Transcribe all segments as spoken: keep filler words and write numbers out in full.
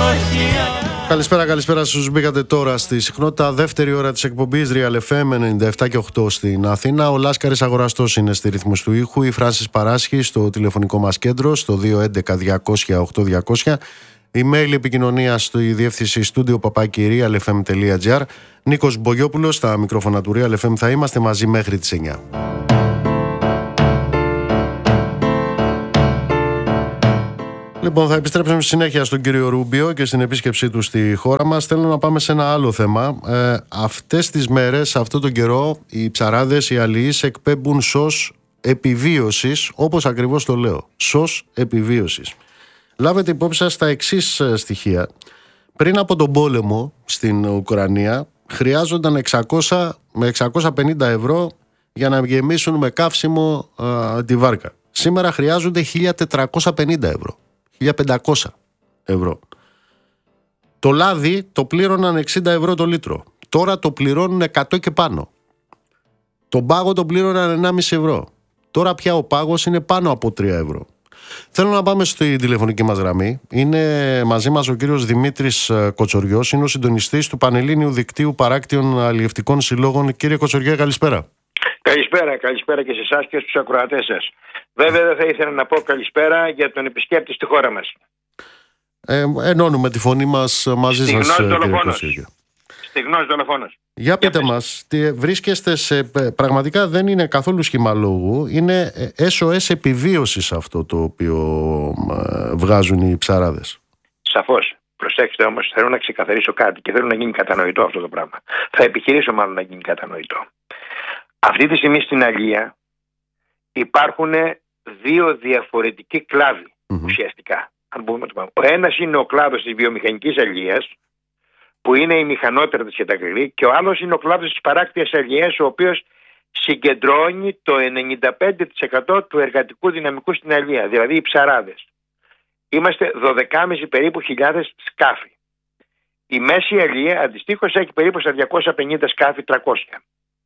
Καλησπέρα, καλησπέρα στους μπήκατε τώρα στη συχνότητα. Δεύτερη ώρα της εκπομπής Real εφ εμ ενενήντα επτά και οκτώ στην Αθήνα. Ο Λάσκαρης Αγοραστός είναι στη ρυθμός του ήχου. Η Φράνσις Παράσχη στο τηλεφωνικό μας κέντρο στο δύο έντεκα διακόσια οκτώ διακόσια. Email επικοινωνία στη διεύθυνση στούντιο παπάκι real f m τελεία g r. Νίκος Μπογιόπουλος στα μικρόφωνα του Real εφ εμ. Θα είμαστε μαζί μέχρι τις εννιά. Λοιπόν, θα επιστρέψουμε στη συνέχεια στον κύριο Ρούμπιο και στην επίσκεψή του στη χώρα μας. Θέλω να πάμε σε ένα άλλο θέμα. Ε, αυτές τις μέρες, αυτόν τον καιρό, οι ψαράδες, οι αλληλείς εκπέμπουν σως επιβίωσης, όπως ακριβώς το λέω. Σως επιβίωσης. Λάβετε υπόψη σας τα εξής στοιχεία. Πριν από τον πόλεμο στην Ουκρανία, χρειάζονταν εξακόσια με εξακόσια πενήντα ευρώ για να γεμίσουν με καύσιμο α, τη βάρκα. Σήμερα χρειάζονται χίλια τετρακόσια πενήντα ευρώ. χίλια πεντακόσια ευρώ. Το λάδι το πλήρωναν εξήντα ευρώ το λίτρο. Τώρα το πληρώνουν εκατό και πάνω. Το πάγο το πλήρωναν ενάμιση ευρώ. Τώρα πια ο πάγος είναι πάνω από τρία ευρώ. Θέλω να πάμε στη τηλεφωνική μας γραμμή. Είναι μαζί μας ο κύριος Δημήτρης Κοτσοριός. Είναι ο συντονιστής του Πανελλήνιου Δικτύου Παράκτιων Αλλιευτικών Συλλόγων. Κύριε Κοτσοριά, καλησπέρα. Καλησπέρα, καλησπέρα και σε εσάς και στους ακροατές σας. Βέβαια δεν θα ήθελα να πω καλησπέρα για τον επισκέπτη στη χώρα μας. Ε, ενώνουμε τη φωνή μας μαζί Στιγνός σας, δολοφόνος. κύριε Κοτσοριά. Στιγνός δολοφόνος. Για πείτε μας, τι, βρίσκεστε σε, πραγματικά δεν είναι καθόλου σχήμα λόγου, είναι ες ο ες επιβίωσης αυτό το οποίο ε, βγάζουν οι ψαράδες. Σαφώς. Προσέξτε όμως, θέλω να ξεκαθαρίσω κάτι και θέλω να γίνει κατανοητό αυτό το πράγμα. Θα επιχειρήσω μάλλον να γίνει κατανοητό. Αυτή τη στιγμή στην αλία υπάρχουν δύο διαφορετικοί κλάδοι mm-hmm. ουσιαστικά. Αν μπορούμε να το πάμε. Ο ένας είναι ο κλάδος της βιομηχανικής αλίας, που είναι οι μηχανότρατες και τα γρυλή, και ο άλλος είναι ο κλάδος της παράκτειας αλίας, ο οποίος συγκεντρώνει το ενενήντα πέντε τοις εκατό του εργατικού δυναμικού στην αλία, δηλαδή οι ψαράδες. Είμαστε δώδεκα και μισό περίπου χιλιάδες σκάφη. Η μέση αλία αντιστοίχως έχει περίπου στα διακόσια πενήντα σκάφη, τριακόσια.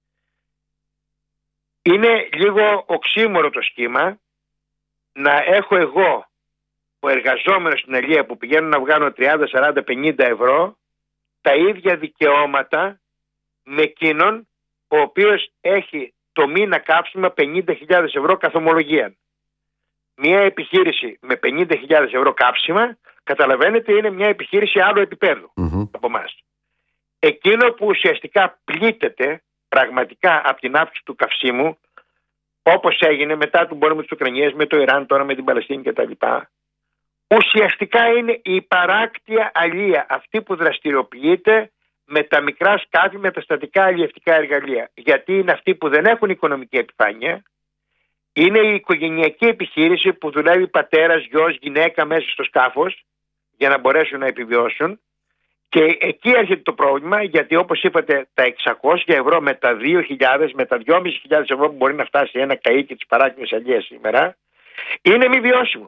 Είναι λίγο οξύμορο το σχήμα να έχω εγώ, ο εργαζόμενος στην αλία, που πηγαίνω να βγάλω τριάντα, σαράντα, πενήντα ευρώ, τα ίδια δικαιώματα με εκείνον ο οποίος έχει το μήνα κάψιμα πενήντα χιλιάδες ευρώ καθ' ομολογία. Μια επιχείρηση με πενήντα χιλιάδες ευρώ κάψιμα, καταλαβαίνετε, είναι μια επιχείρηση άλλου επίπεδου mm-hmm. από εμάς. Εκείνο που ουσιαστικά πλήττεται πραγματικά από την αύξηση του καυσίμου, όπως έγινε μετά τον πόλεμο της Ουκρανίας με το Ιράν, τώρα με την Παλαιστίνη κτλ., ουσιαστικά είναι η παράκτια αλία, αυτή που δραστηριοποιείται με τα μικρά σκάφη, με τα στατικά αλλιευτικά εργαλεία. Γιατί είναι αυτοί που δεν έχουν οικονομική επιφάνεια, είναι η οικογενειακή επιχείρηση που δουλεύει πατέρας, γιος, γυναίκα μέσα στο σκάφος για να μπορέσουν να επιβιώσουν. Και εκεί έρχεται το πρόβλημα, γιατί όπως είπατε, τα εξακόσια ευρώ με τα δύο χιλιάδες, με τα δυόμισι χιλιάδες ευρώ που μπορεί να φτάσει ένα καΐκι της παράκτιας αλίας σήμερα, είναι μη βιώσιμο.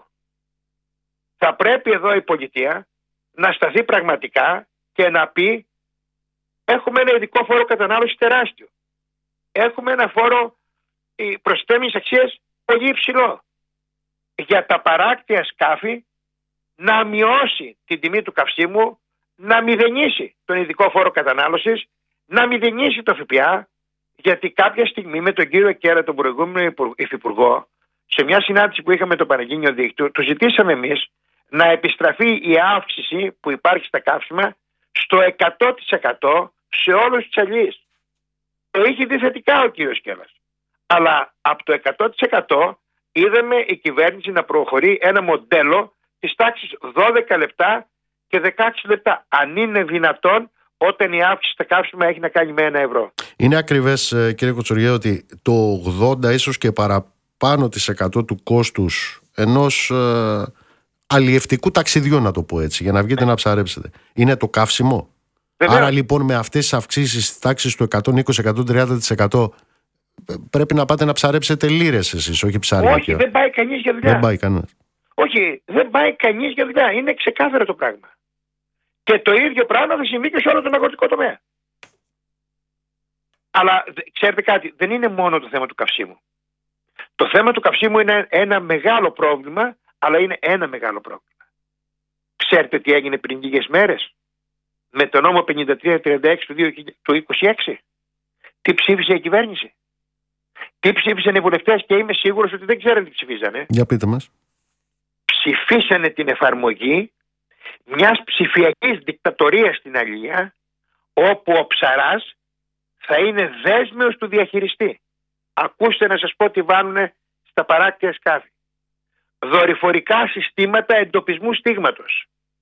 Θα πρέπει εδώ η πολιτεία να σταθεί πραγματικά και να πει: έχουμε ένα ειδικό φόρο κατανάλωση τεράστιο. Έχουμε ένα φόρο προσθέμενης αξίας πολύ υψηλό. Για τα παράκτια σκάφη να μειώσει την τιμή του καυσίμου, να μηδενίσει τον ειδικό φόρο κατανάλωσης, να μηδενίσει το ΦΠΑ, γιατί κάποια στιγμή με τον κύριο Κέρα, τον προηγούμενο υφυπουργό, σε μια συνάντηση που είχαμε το Πανελλήνιο Δίκτυο, του ζητήσαμε εμείς να επιστραφεί η αύξηση που υπάρχει στα καύσιμα στο εκατό τοις εκατό σε όλους τους αλληλείς. Το είχε δει θετικά ο κύριος Κέλλας. Αλλά από το εκατό τοις εκατό είδαμε η κυβέρνηση να προχωρεί ένα μοντέλο της τάξης δώδεκα λεπτά και δεκαέξι λεπτά. Αν είναι δυνατόν, όταν η αύξηση στα καύσιμα έχει να κάνει με ένα ευρώ. Είναι ακριβές, κύριε Κοτσοριέ, ότι το ογδόντα ίσως και παραπάνω της εκατό του κόστους ενός ε, αλλιευτικού ταξιδιού, να το πω έτσι, για να βγείτε να ψαρέψετε, είναι το καύσιμο? Βέβαια. Άρα λοιπόν με αυτές τις αυξήσεις της τάξης του εκατόν είκοσι με εκατόν τριάντα τοις εκατό πρέπει να πάτε να ψαρέψετε λίρες εσείς, όχι ψάρια. Όχι, δεν πάει κανείς για δουλειά. Δεν πάει κανένας. Όχι, δεν πάει κανείς για δουλειά. Είναι ξεκάθαρο το πράγμα. Και το ίδιο πράγμα θα συμβεί και σε όλο τον αγροτικό τομέα. Αλλά ξέρετε κάτι, δεν είναι μόνο το θέμα του καυσίμου. Το θέμα του καυσίμου είναι ένα μεγάλο πρόβλημα, αλλά είναι ένα μεγάλο πρόβλημα. Ξέρετε τι έγινε πριν λίγες μέρες με τον νόμο πενήντα τρία τριάντα έξι του είκοσι έξι? Τι ψήφισε η κυβέρνηση? Τι ψήφισαν οι βουλευτές? Και είμαι σίγουρος ότι δεν ξέρουν τι ψηφίζανε. Για πείτε μας. Ψηφίσανε την εφαρμογή μιας ψηφιακής δικτατορίας στην αλία, όπου ο ψαράς θα είναι δέσμεος του διαχειριστή. Ακούστε να σας πω τι βάνουνε στα παράκτια σκάφη. Δορυφορικά συστήματα εντοπισμού στίγματος.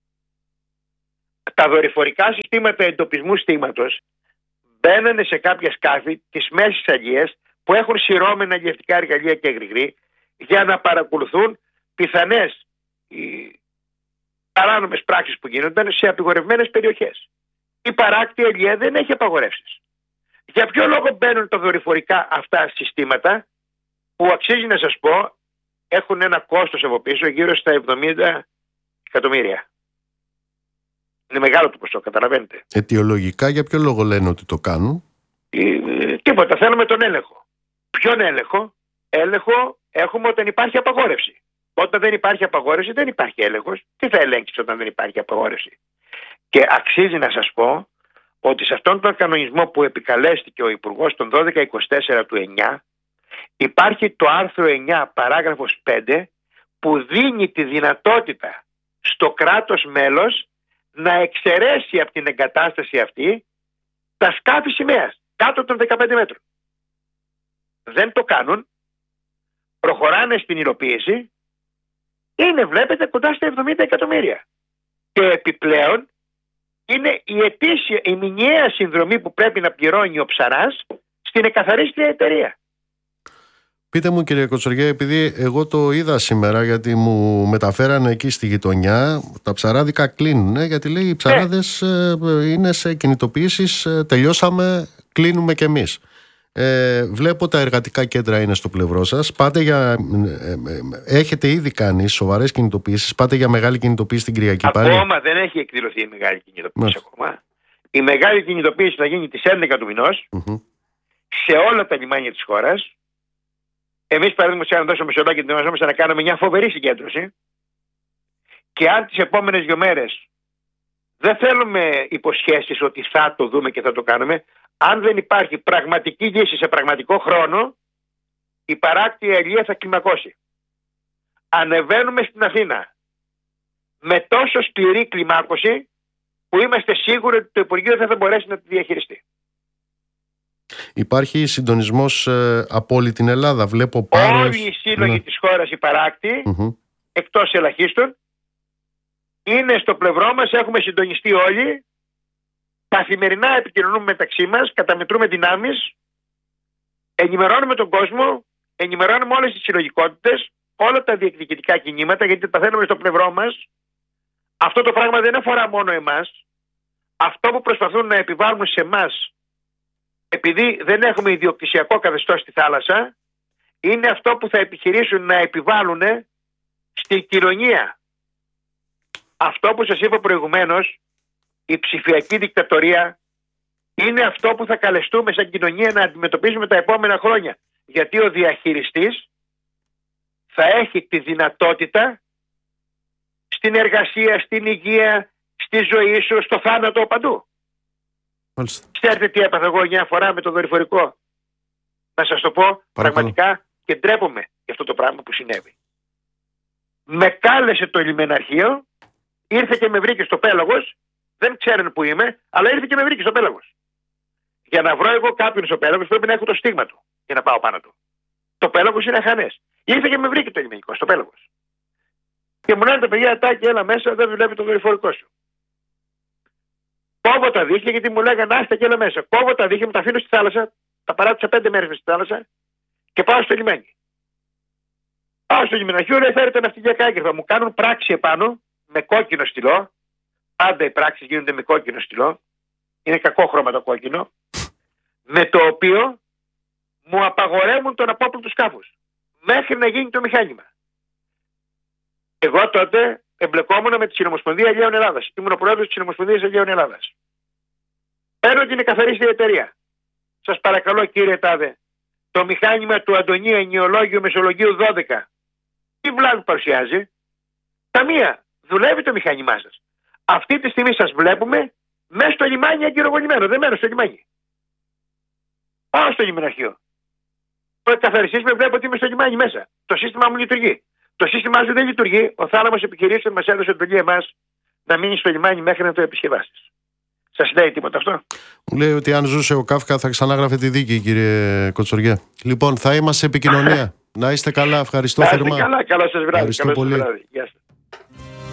Τα δορυφορικά συστήματα εντοπισμού στίγματος μπαίνανε σε κάποια σκάφη της μέσης αλίας που έχουν σειρώμενα αλλιευτικά εργαλεία και γρηγροί για να παρακολουθούν πιθανές παράνομες πράξεις που γίνονταν σε απειγορευμένες περιοχές. Η παράκτη αλία δεν έχει απαγορεύσεις. Για ποιο λόγο μπαίνουν τα δορυφορικά αυτά συστήματα που, αξίζει να σας πω, έχουν ένα κόστος από πίσω γύρω στα εβδομήντα εκατομμύρια. Είναι μεγάλο το ποσό, καταλαβαίνετε. Αιτιολογικά για ποιο λόγο λένε ότι το κάνουν? Ε, τίποτα, θέλουμε τον έλεγχο. Ποιον έλεγχο? Έλεγχο έχουμε όταν υπάρχει απαγόρευση. Όταν δεν υπάρχει απαγόρευση δεν υπάρχει έλεγχος. Τι θα ελέγξεις όταν δεν υπάρχει απαγόρευση? Και αξίζει να σας πω ότι σε αυτόν τον κανονισμό που επικαλέστηκε ο Υπουργός τον δώδεκα είκοσι τέσσερα του εννιά υπάρχει το άρθρο εννιά παράγραφος πέντε που δίνει τη δυνατότητα στο κράτος μέλος να εξαιρέσει από την εγκατάσταση αυτή τα σκάφη σημαίας κάτω των δεκαπέντε μέτρων. Δεν το κάνουν, προχωράνε στην υλοποίηση, είναι, βλέπετε, κοντά στα εβδομήντα εκατομμύρια. Και επιπλέον είναι η ετήσια, η μηνιαία συνδρομή που πρέπει να πληρώνει ο ψαράς στην εκαθαρίστρια εταιρεία. Πείτε μου, κύριε Κοτσοριέ, επειδή εγώ το είδα σήμερα, γιατί μου μεταφέρανε εκεί στη γειτονιά, τα ψαράδικα κλείνουν, γιατί λέει οι ψαράδες ε, είναι σε κινητοποιήσεις, ε, τελειώσαμε, κλείνουμε κι εμείς. Ε, βλέπω τα εργατικά κέντρα είναι στο πλευρό σας. Πάτε για, ε, ε, έχετε ήδη κάνει σοβαρές κινητοποιήσεις, πάτε για μεγάλη κινητοποίηση στην Κυριακή πάλι? Ακόμα δεν έχει εκδηλωθεί η μεγάλη κινητοποίηση. Ακόμα. Η μεγάλη κινητοποίηση θα γίνει τις έντεκα του μηνός mm-hmm. σε όλα τα λιμάνια της χώρας. Εμείς, παραδείγματος χάρη, εδώ στο Μεσολόγγι ετοιμαζόμαστε να κάνουμε μια φοβερή συγκέντρωση. Και αν τις επόμενες δύο μέρες δεν θέλουμε υποσχέσεις ότι θα το δούμε και θα το κάνουμε, αν δεν υπάρχει πραγματική λύση σε πραγματικό χρόνο, η παράκτη αλία θα κλιμακώσει. Ανεβαίνουμε στην Αθήνα με τόσο σκληρή κλιμάκωση που είμαστε σίγουροι ότι το Υπουργείο δεν θα μπορέσει να τη διαχειριστεί. Υπάρχει συντονισμός ε, από όλη την Ελλάδα? Βλέπω πάρες... Όλοι οι σύλλογοι ναι. της χώρας οι παράκτη, mm-hmm. εκτός ελαχίστων, είναι στο πλευρό μας, έχουμε συντονιστεί όλοι. Καθημερινά επικοινωνούμε μεταξύ μας, καταμετρούμε δυνάμεις, ενημερώνουμε τον κόσμο, ενημερώνουμε όλες τις συλλογικότητες, όλα τα διεκδικητικά κινήματα, γιατί τα θέλουμε στο πλευρό μας. Αυτό το πράγμα δεν αφορά μόνο εμάς. Αυτό που προσπαθούν να επιβάλλουν σε εμάς, επειδή δεν έχουμε ιδιοκτησιακό καθεστώς στη θάλασσα, είναι αυτό που θα επιχειρήσουν να επιβάλλουν στην κοινωνία. Αυτό που σας είπα προηγουμένως, η ψηφιακή δικτατορία, είναι αυτό που θα καλεστούμε σαν κοινωνία να αντιμετωπίσουμε τα επόμενα χρόνια. Γιατί ο διαχειριστής θα έχει τη δυνατότητα στην εργασία, στην υγεία, στη ζωή σου, στο θάνατο, παντού. Μάλιστα. Ξέρετε τι έπαθα εγώ μια φορά με το δορυφορικό? Να σας το πω Παρακαλώ. Πραγματικά, και ντρέπομαι για αυτό το πράγμα που συνέβη. Με κάλεσε το λιμεναρχείο, ήρθε και με βρήκε στο Πέλαγος. Δεν ξέρουν που είμαι, αλλά ήρθε και με βρήκε στο Πέλαγος. Για να βρω εγώ κάποιον στο Πέλαγος πρέπει να έχω το στίγμα του για να πάω πάνω του. Το Πέλαγος είναι αχανές. Ήρθε και με βρήκε το λιμενικό στο Πέλαγος. Και μου λένε τα παιδιά, Τάκη, έλα μέσα, δεν δουλεύει το δορυφορικό σου. Κόβω τα δίχτυα, γιατί μου λέγανε άστε και έλα μέσα. Κόβω τα δίχτυα, μου τα αφήνω στη θάλασσα, τα παράτησα πέντε μέρες στη θάλασσα και πάω στο λιμάνι. Πάω στο λιμεναρχείο, λέει φέρετε ναυτιλιακά έγγραφα. Μου κάνουν πράξη επάνω με κόκκινο στυλό. Πάντα οι πράξεις γίνονται με κόκκινο στυλό. Είναι κακό χρώμα το κόκκινο. Με το οποίο μου απαγορεύουν τον απόπλο του σκάφους. Μέχρι να γίνει το μηχάνημα. Εγώ τότε εμπλεκόμουν με τη Συνομοσπονδία Αλλιέων Ελλάδας. Ήμουν ο πρόεδρος της Συνομοσπονδίας Αλλιέων Ελλάδας. Παίρνω την εκαθαρίστρια εταιρεία. Σας παρακαλώ, κύριε Τάδε, το μηχάνημα του Αντωνίου Ενιολόγιου Μεσολογίου δώδεκα. Τι βλάβη παρουσιάζει? Καμία. δουλεύει το μηχάνημά σας. Αυτή τη στιγμή σας βλέπουμε μέσα στο λιμάνι αγκυροβολημένο. Δεν μένω στο λιμάνι. Πάω στο λιμεναρχείο. Πρώτα καθαριστής με βλέπω ότι είμαι στο λιμάνι μέσα. Το σύστημά μου λειτουργεί. Το σύστημά σου δεν λειτουργεί. Ο θάλαμος επιχειρήσεων μας έδωσε εντολή εμάς να μείνει στο λιμάνι μέχρι να το επισκευάσεις. Σας λέει τίποτα αυτό? Μου λέει ότι αν ζούσε ο Κάφκα θα ξανάγραφε τη δίκη, κύριε Κοτσοριέ. Λοιπόν, θα είμαστε σε επικοινωνία. Να είστε καλά, ευχαριστώ θερμά. Να είστε καλά, καλό σας βράδυ. Ευχαριστώ Καλό σας πολύ. βράδυ. Γεια σας.